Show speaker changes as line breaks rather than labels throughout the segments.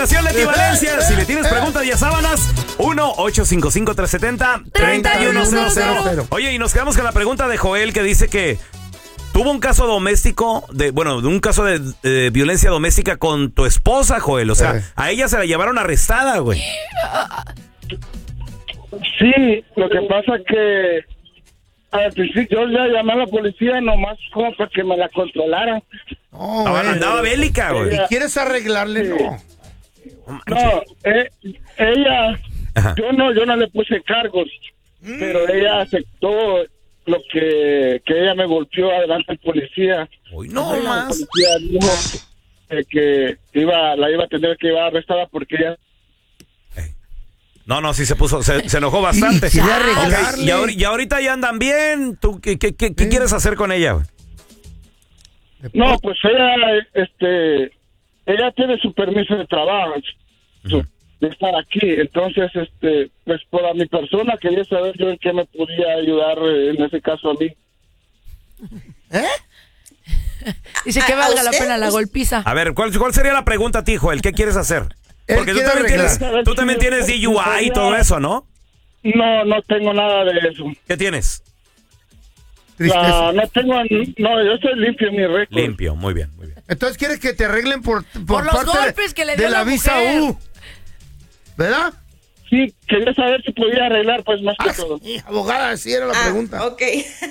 Terminación Leti Valencia. Si le tienes preguntas y a sábanas, 1-855-370-3100. Oye, y nos quedamos con la pregunta de Joel, que dice que tuvo un caso doméstico, de un caso de violencia doméstica con tu esposa, Joel. O sea, a ella se la llevaron arrestada, güey.
Sí, lo que pasa que al principio yo ya llamé a la policía nomás como para que me la controlaran.
Andaba bélica, güey.
¿Y quieres arreglarle?
Sí. No, ella,
Ajá.
yo no le puse cargos, pero ella aceptó lo que ella me golpeó adelante del policía.
Uy, no
El
más.
policía dijo que la iba a tener que llevar arrestada porque ella...
No, sí se enojó bastante.
Sí, quiere arreglarle.
Okay, y ahorita ya andan bien. ¿Tú qué quieres hacer con ella, güey?
No, pues ella tiene su permiso de trabajo, de estar aquí. Entonces, pues por mi persona quería saber yo en qué me podía ayudar en ese caso a mí.
Dice que valga la pena la golpiza.
A ver, ¿cuál sería la pregunta a ti, Joel? ¿Qué quieres hacer? Porque tú también tienes DUI y todo eso, ¿no?
No tengo nada de eso.
¿Qué tienes?
Tristeza.
No, yo estoy limpio en mi récord.
Limpio, muy bien.
Entonces quieres que te arreglen por
los
parte
golpes que le dio
de la visa
mujer.
U, ¿verdad?
Sí, quería saber si podía arreglar, pues más que todo.
Sí, abogada, sí era la pregunta.
Ok.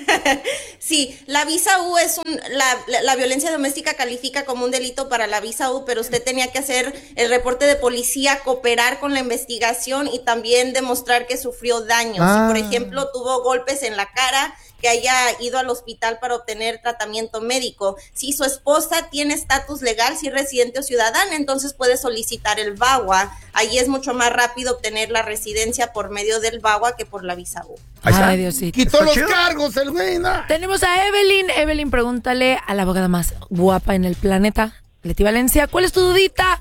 Sí, la visa U es la violencia doméstica califica como un delito para la visa U, pero usted tenía que hacer el reporte de policía, cooperar con la investigación y también demostrar que sufrió daños. Si, por ejemplo, tuvo golpes en la cara, que haya ido al hospital para obtener tratamiento médico. Si su esposa tiene estatus legal, si es residente o ciudadana, entonces puede solicitar el VAWA. Ahí es mucho más rápido obtener la residencia por medio del VAWA que por la visa U.
Ay, Diosito.
Quitó los cargos el güey, ¿no?
Tenemos a Evelyn. Evelyn, pregúntale a la abogada más guapa en el planeta, Leti Valencia. ¿Cuál es tu dudita?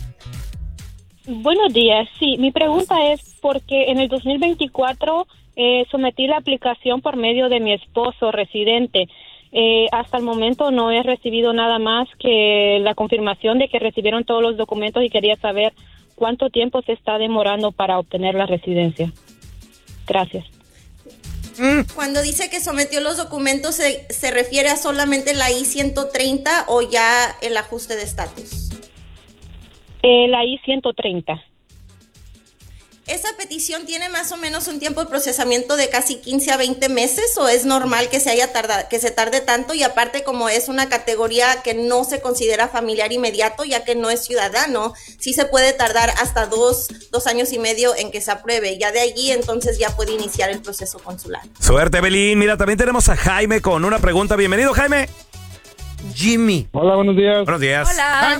Buenos días. Sí, mi pregunta es porque en el 2024 sometí la aplicación por medio de mi esposo residente. Hasta el momento no he recibido nada más que la confirmación de que recibieron todos los documentos y quería saber cuánto tiempo se está demorando para obtener la residencia. Gracias.
Cuando dice que sometió los documentos, ¿se refiere a solamente la I-130 o ya el ajuste de estatus?
La I-130.
¿Esa petición tiene más o menos un tiempo de procesamiento de casi 15 a 20 meses o es normal que se tarde tanto? Y aparte, como es una categoría que no se considera familiar inmediato, ya que no es ciudadano, sí se puede tardar hasta 2 años y medio en que se apruebe. Ya de allí, entonces ya puede iniciar el proceso consular.
Suerte, Belín. Mira, también tenemos a Jaime con una pregunta. Bienvenido, Jaime.
Jimmy.
Hola, buenos días.
Buenos días.
Hola.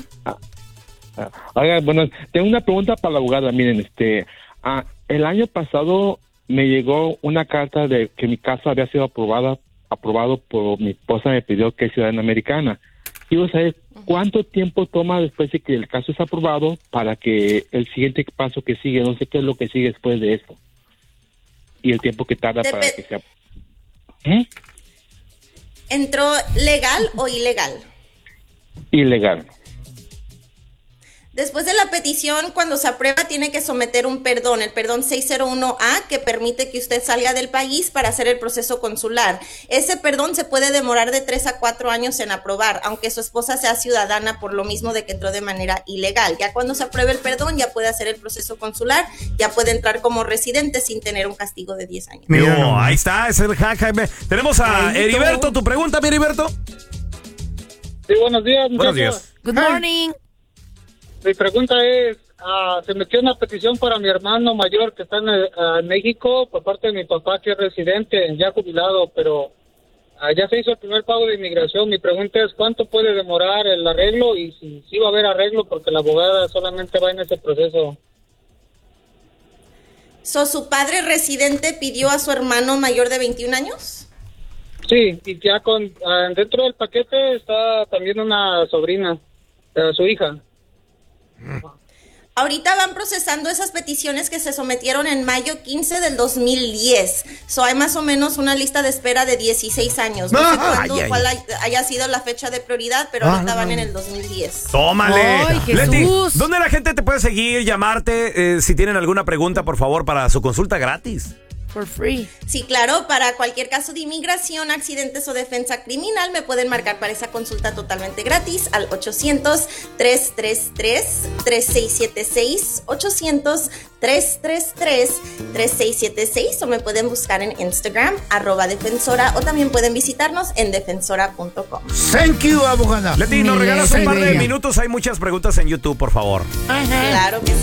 Oiga, bueno, tengo una pregunta para la abogada. Miren, el año pasado me llegó una carta de que mi caso había sido aprobado por mi esposa, me pidió que es ciudadana americana. Quiero saber cuánto tiempo toma después de que el caso es aprobado para que el siguiente paso que sigue, no sé qué es lo que sigue después de esto. Y el tiempo que tarda para que sea...
¿Entró legal o ilegal?
Ilegal.
Después de la petición, cuando se aprueba, tiene que someter un perdón, el perdón 601A, que permite que usted salga del país para hacer el proceso consular. Ese perdón se puede demorar de 3 a 4 años en aprobar, aunque su esposa sea ciudadana por lo mismo de que entró de manera ilegal. Ya cuando se apruebe el perdón, ya puede hacer el proceso consular, ya puede entrar como residente sin tener un castigo de 10 años.
No, ahí está, es el Jaime. Tenemos a Heriberto. ¿Tu pregunta, mi Heriberto?
Sí, buenos días.
Buenos días.
Good morning.
Mi pregunta es, se metió una petición para mi hermano mayor que está en México por parte de mi papá, que es residente, ya jubilado, pero ya se hizo el primer pago de inmigración. Mi pregunta es, ¿cuánto puede demorar el arreglo? Y si va a haber arreglo, porque la abogada solamente va en ese proceso.
¿Su padre residente pidió a su hermano mayor de 21 años?
Sí, y ya dentro del paquete está también una sobrina, su hija.
Ahorita van procesando esas peticiones que se sometieron en mayo 15 del 2010. Hay más o menos una lista de espera de 16 años. No sé cuál haya sido la fecha de prioridad, pero ahorita van en el 2010.
¡Tómale!
¡Ay, Jesús!
Leti, ¿dónde la gente te puede seguir, llamarte? Si tienen alguna pregunta, por favor, para su consulta gratis.
For free.
Sí, claro, para cualquier caso de inmigración, accidentes o defensa criminal, me pueden marcar para esa consulta totalmente gratis al 800-333-3676, 800-333-3676, o me pueden buscar en Instagram, @defensora, o también pueden visitarnos en defensora.com.
Thank you, abogada.
Leti, nos regalas un par de minutos, hay muchas preguntas en YouTube, por favor.
Claro que sí.